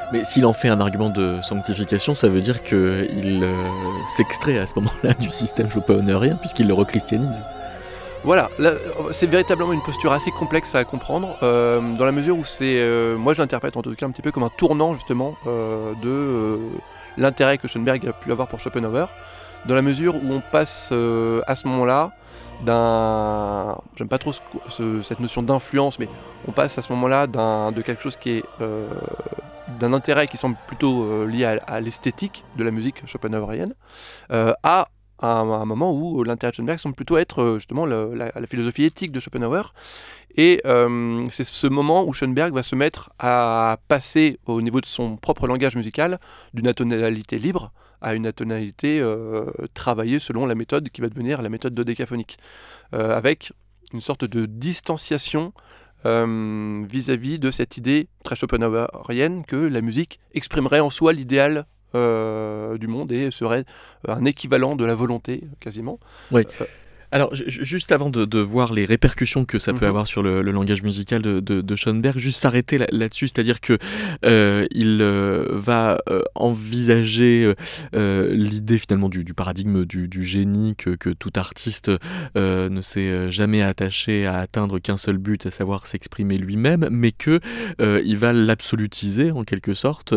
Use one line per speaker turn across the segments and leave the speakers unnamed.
Mais s'il en fait un argument de sanctification, ça veut dire qu'il s'extrait à ce moment-là du système schopenhauerien, puisqu'il le rechristianise.
Voilà, là, c'est véritablement une posture assez complexe à comprendre, dans la mesure où moi je l'interprète en tout cas un petit peu comme un tournant justement de l'intérêt que Schoenberg a pu avoir pour Schopenhauer, dans la mesure où on passe à ce moment-là j'aime pas trop cette notion d'influence, mais on passe à ce moment-là de quelque chose qui est d'un intérêt qui semble plutôt lié à l'esthétique de la musique schopenhauerienne, à un moment où l'intérêt de Schoenberg semble plutôt être justement la philosophie éthique de Schopenhauer. Et c'est ce moment où Schoenberg va se mettre à passer au niveau de son propre langage musical d'une atonalité libre à une atonalité travaillée selon la méthode qui va devenir la méthode dodécaphonique, avec une sorte de distanciation vis-à-vis de cette idée très schopenhauerienne que la musique exprimerait en soi l'idéal du monde et serait un équivalent de la volonté quasiment.
Oui. Alors, juste avant de voir les répercussions que ça peut avoir sur le langage musical de Schoenberg, juste s'arrêter là-dessus, c'est-à-dire que il va envisager l'idée finalement du paradigme du génie que tout artiste ne s'est jamais attaché à atteindre qu'un seul but, à savoir s'exprimer lui-même, mais que il va l'absolutiser en quelque sorte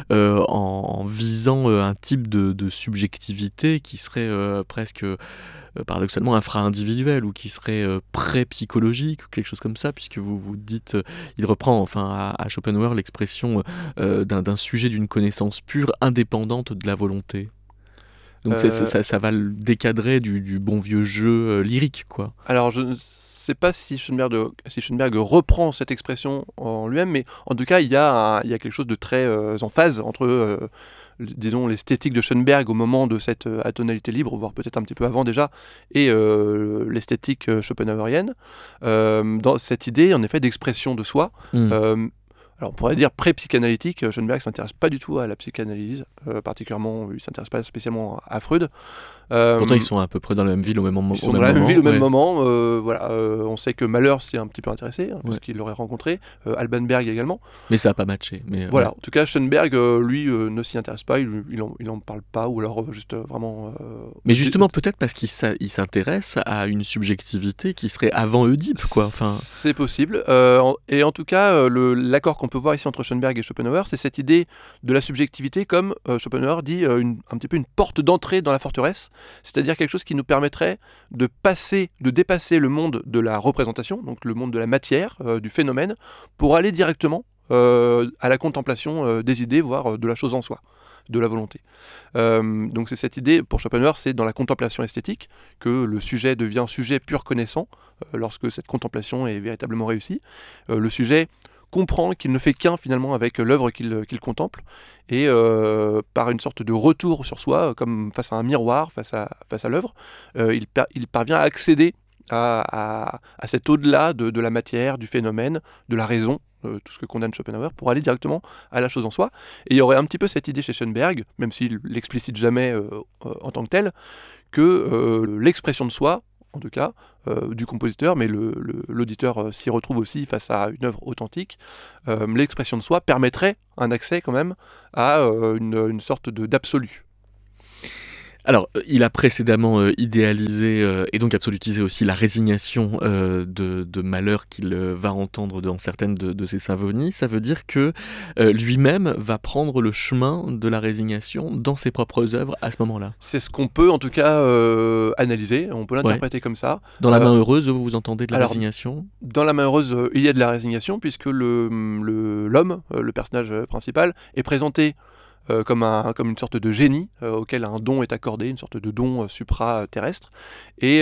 en visant un type de subjectivité qui serait presque paradoxalement infra-individuel ou qui serait pré-psychologique ou quelque chose comme ça, puisque vous dites, il reprend enfin à Schopenhauer l'expression d'un sujet d'une connaissance pure indépendante de la volonté. Donc ça va le décadrer du bon vieux jeu lyrique, quoi.
Alors je ne sais pas si Schoenberg reprend cette expression en lui-même, mais en tout cas il y a quelque chose de très en phase entre disons l'esthétique de Schoenberg au moment de cette atonalité libre, voire peut-être un petit peu avant déjà, et l'esthétique schopenhauerienne, dans cette idée en effet d'expression de soi. Alors on pourrait dire pré-psychanalytique. Schoenberg ne s'intéresse pas du tout à la psychanalyse, particulièrement, il ne s'intéresse pas spécialement à Freud.
Pourtant ils sont à peu près dans la même ville au même moment.
Ils sont dans la même ville au même moment. On sait que Mahler s'y est un petit peu intéressé, parce qu'il l'aurait rencontré, Alban Berg également.
Mais ça n'a pas matché.
Voilà, en tout cas Schoenberg, lui, ne s'y intéresse pas, il en parle pas, ou alors juste vraiment...
Mais justement, peut-être parce qu'il s'intéresse à une subjectivité qui serait avant Oedipe, quoi. Enfin...
C'est possible. Et en tout cas, l'accord qu'on peut voir ici entre Schoenberg et Schopenhauer, c'est cette idée de la subjectivité comme, Schopenhauer dit, un petit peu une porte d'entrée dans la forteresse, c'est-à-dire quelque chose qui nous permettrait de dépasser le monde de la représentation, donc le monde de la matière, du phénomène, pour aller directement à la contemplation des idées, voire de la chose en soi, de la volonté. Donc c'est cette idée, pour Schopenhauer, c'est dans la contemplation esthétique que le sujet devient sujet pur connaissant, lorsque cette contemplation est véritablement réussie. Le sujet comprend qu'il ne fait qu'un finalement avec l'œuvre qu'il contemple, et par une sorte de retour sur soi, comme face à un miroir, face à l'œuvre, il parvient à accéder à cet au-delà de la matière, du phénomène, de la raison, tout ce que condamne Schopenhauer, pour aller directement à la chose en soi. Et il y aurait un petit peu cette idée chez Schoenberg, même s'il l'explicite jamais en tant que tel, que l'expression de soi, en tout cas, du compositeur, mais l'auditeur s'y retrouve aussi face à une œuvre authentique, l'expression de soi permettrait un accès quand même à une sorte d'absolu.
Alors, il a précédemment idéalisé et donc absolutisé aussi la résignation de Mahler qu'il va entendre dans certaines de ses symphonies. Ça veut dire que lui-même va prendre le chemin de la résignation dans ses propres œuvres à ce moment-là.
C'est ce qu'on peut en tout cas analyser, on peut l'interpréter comme ça.
Dans La main heureuse, vous entendez de la résignation ?
Dans La main heureuse, il y a de la résignation, puisque l'homme, le personnage principal, est présenté comme une sorte de génie auquel un don est accordé, une sorte de don supra-terrestre, et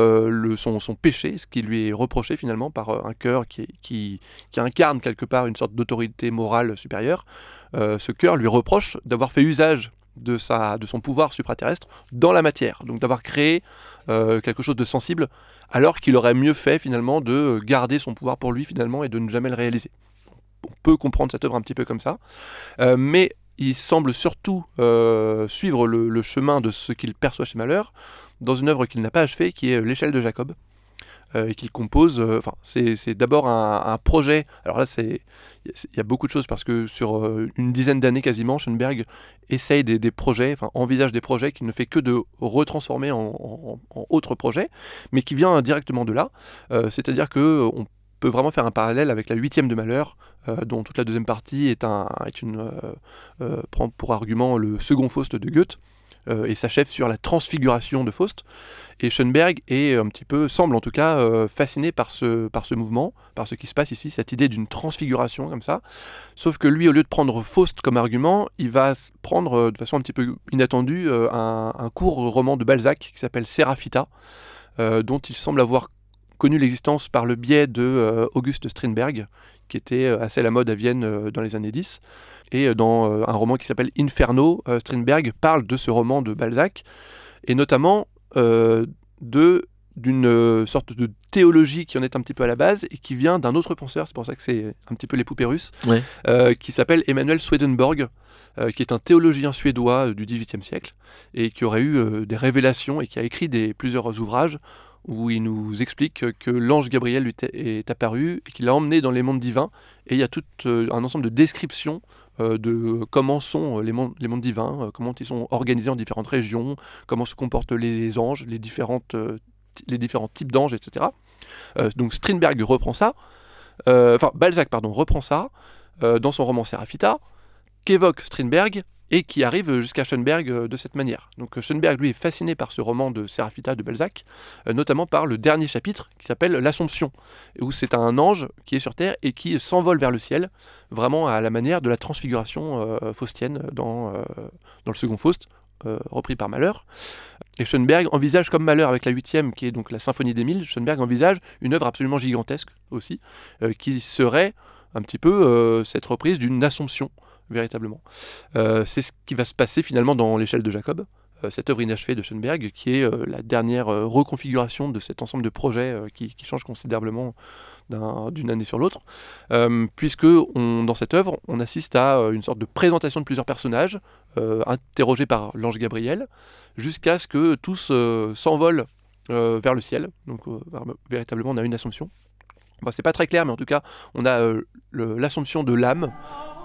son péché, ce qui lui est reproché finalement par un cœur qui incarne quelque part une sorte d'autorité morale supérieure, ce cœur lui reproche d'avoir fait usage de son pouvoir supraterrestre dans la matière, donc d'avoir créé quelque chose de sensible, alors qu'il aurait mieux fait finalement de garder son pouvoir pour lui finalement et de ne jamais le réaliser. On peut comprendre cette œuvre un petit peu comme ça, mais il semble surtout suivre le chemin de ce qu'il perçoit chez Mahler dans une œuvre qu'il n'a pas achevée, qui est L'échelle de Jacob, et qu'il compose. C'est d'abord un projet. Alors là, il y a beaucoup de choses parce que sur une dizaine d'années quasiment, Schoenberg essaye des projets, envisage des projets qu'il ne fait que de retransformer en autres projets, mais qui vient directement de là. C'est-à-dire que on peut vraiment faire un parallèle avec la huitième de Malheur, dont toute la deuxième partie prend pour argument le second Faust de Goethe, et s'achève sur la transfiguration de Faust. Et Schoenberg semble en tout cas fasciné par ce mouvement, par ce qui se passe ici, cette idée d'une transfiguration comme ça. Sauf que lui, au lieu de prendre Faust comme argument, il va prendre de façon un petit peu inattendue un court roman de Balzac qui s'appelle Séraphita, dont il semble avoir connu l'existence par le biais de August Strindberg, qui était assez à la mode à Vienne dans les années 10. Et dans un roman qui s'appelle Inferno, Strindberg parle de ce roman de Balzac, et notamment d'une sorte de théologie qui en est un petit peu à la base, et qui vient d'un autre penseur, c'est pour ça que c'est un petit peu les poupées russes, qui s'appelle Emanuel Swedenborg, qui est un théologien suédois du XVIIIe siècle, et qui aurait eu des révélations, et qui a écrit plusieurs ouvrages, où il nous explique que l'ange Gabriel lui est apparu, et qu'il l'a emmené dans les mondes divins, et il y a tout un ensemble de descriptions de comment sont les mondes divins, comment ils sont organisés en différentes régions, comment se comportent les anges, les différents types d'anges, etc. Donc Strindberg reprend ça, Balzac reprend ça dans son roman Séraphita, qu'évoque Strindberg, et qui arrive jusqu'à Schoenberg de cette manière. Donc Schoenberg, lui, est fasciné par ce roman de Séraphita de Balzac, notamment par le dernier chapitre qui s'appelle l'Assomption, où c'est un ange qui est sur Terre et qui s'envole vers le ciel, vraiment à la manière de la transfiguration faustienne dans le second Faust, repris par Malheur. Et Schoenberg envisage, comme Malheur avec la huitième, qui est donc la Symphonie d'Émile, Schoenberg envisage une œuvre absolument gigantesque aussi, qui serait un petit peu cette reprise d'une Assomption, véritablement. C'est ce qui va se passer finalement dans l'échelle de Jacob, cette œuvre inachevée de Schoenberg, qui est la dernière reconfiguration de cet ensemble de projets qui change considérablement d'une année sur l'autre, puisque dans cette œuvre, on assiste à une sorte de présentation de plusieurs personnages, interrogés par l'ange Gabriel, jusqu'à ce que tous s'envolent vers le ciel. Donc véritablement, on a une assomption. C'est pas très clair, mais en tout cas, on a l'assomption de l'âme,